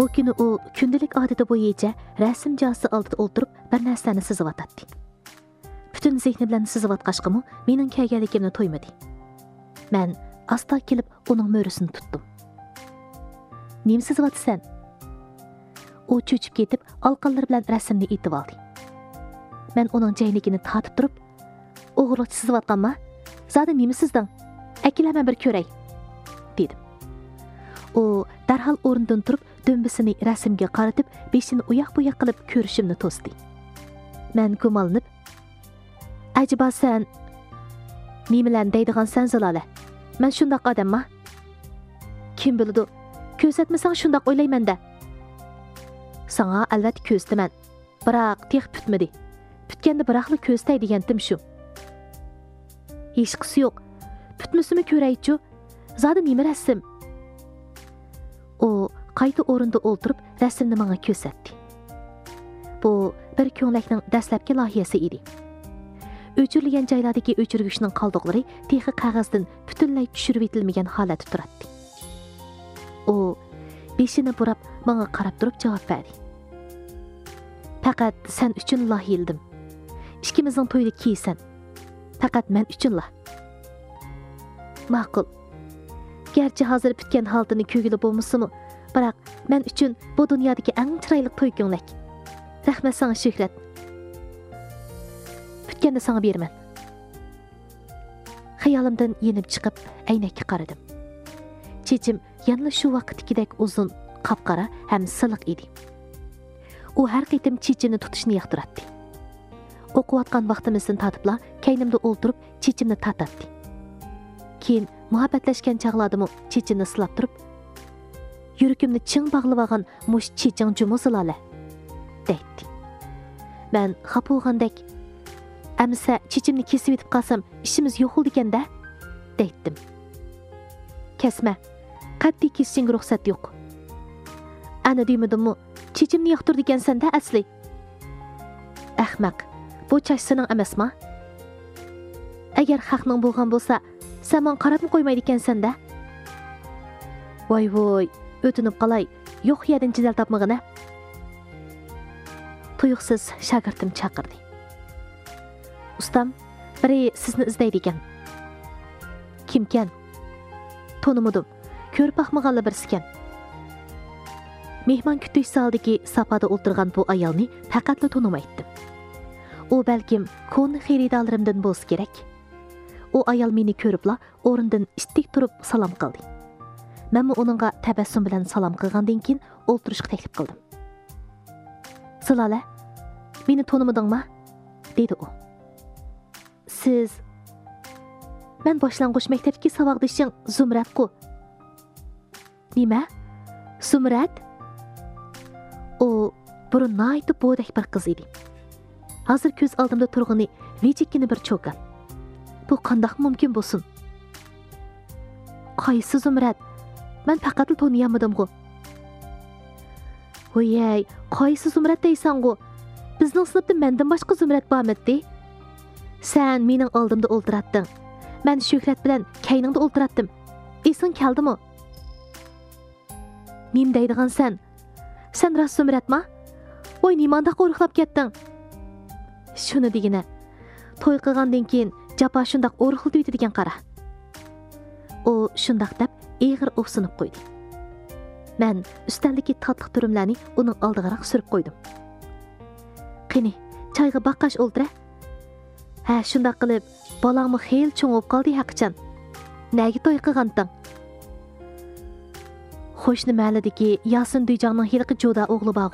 O kuni u kundalik odati bo'yicha rasm josi oldida o'tirib bir narsani sizyotdi. Butun zehni bilan sizyotqashqimi, mening kelganligimni to'ymadi. Men asta kelib uning mo'risini tutdim. "Nima sizyotsan?" U cho'chib ketib, alqanlar bilan rasmni etib oldi. Men uning jaynigini tatib turib, "O'g'irlik sizyotganmi? Zada nima sizding? Akilaman bir ko'ray," dedim. U darhol o'rnidan turib, dömbisini rasmga qaratib, beshini uyoq-buyoq qilib ko'rishimni to'sdi. Men gumonlanib, "Ajiba sen nimalarni deydigansan Zilola? Men shundoq odamman. Kim biladi? Ko'rsatmasang shundoq o'ylayman-da. Sana albatta ko'rsaman. Biroq tex putmadi. Putganda biroqli ko'rsatay degandim shu." "Hech qisi yo'q. Putmasimi ko'raychi? Zada nima rasm?" U qayta o'rinda o'ltirib, rasmni menga ko'rsatdi. Bu bir ko'nglakning dastlabki loyihasi edi. O'chirilgan joylardagi o'chirgichning qoldiqlari texi qog'ozdan butunlay tushirib etilmagan holatda turadi. U beshini burab menga qarab turib javob berdi. "Faqat sen uchun loyihildim. Ikkimizning to'yda kiysan. Faqat men uchunla." "Ma'qul. Gerçi hozir bitgan holatini ko'gili bo'lmasimi, biroq men uchun bu dunyodagi eng chiroyli to'y ko'nglak. Rahmat sana Shuhrat. Bitganda sana beraman." Xayolimdan yenib chiqib, aynakka qaradim. Chechim yana shu vaqtdagidek uzun, qapqara ham siliq edi. U har qitim chechimni tutishni yoqtiradi. O'qiyotgan vaqtimizdan tatibla kaynimda o'ltirib, chechimni tatadi. Keyin muhabbatlashgan chaqladimi chechimni silab turib, "Yuragimni ching bog'lab olgan mush cheching jumi Zilola," deydi. Men xafa bo'lgandek, "Amsa chechimni kesib etib qolsam, ishimiz yo'qoldi ekan-da," deydim. "Kesma. Qat'iy kesishingga ruxsat yo'q." "Ana demadimmi, chechimni yoqtirdi ekansan-da asli." "Ahmaq. Bu chash sening emasmi? Agar haqning bo'lgan bo'lsa, sen men qarabmi qo'ymaydi ekansan-da." "Voy, o'tinib qolay. Yo'q yerdan chidal topmag'ina." Tuyuqsiz shogirdim chaqirdi. "Ustam, biri sizni izlaydi ekan." "Kimkan?" "Tonimadim. Ko'rib baxmag'anlar birsikan." Mehmon kutish zalidagi sapada o'tirgan bu ayolni faqatla tonimaydim. U balkim ko'ni xaridorlarimdan bo'lsa kerak. U ayol meni ko'ribla o'rindan istik turib salom qildi. Men uningga tabassum bilan salom qilgandan keyin o'ltirishga taklif qildim. "Zilola, meni tonimadingmi?" dedi u. "Siz men boshlang'ich maktabdagi savodishing Zumrat-ku." "Nima? Zumrat?" U burun naytib bo'dak bir qiz edi. Hozir ko'z oldimda turg'ini vijikkina bir cho'kan. Bu qandoq mumkin bo'lsin? "Qaysi Zumrat? Men faqatla taniyamadim-ku." "Voy, qaysi Zumrat deysan-ku? Bizning sinfda mendan boshqa Zumrat bormidi? Sen mening oldimda o'ltiratding. Men Shuhrat bilan kayningda o'ltiratdim. Esing keldimi?" "Nim deydigansan? Sen rost Zumratmi? Voy, nimanda qo'rqlab ketding?" "Shuni degina. To'y qilgandan keyin japa shundoq o'rxildi deydigan qara." U shundoq deb eg'ir o'ksinib qo'ydi. Men ustaldagi tatliq turimlarni uning oldig'aroq surib qo'ydim. "Qani, choyga baqqash o'ltira." "Ha, shundoq qilib, balangmi xeyl cho'ngib qoldi haqiqatan. Nega to'y qilganding?" Qo'shni mahalladagi Yasin Duyjonning hiliqi jo'da o'g'li bor.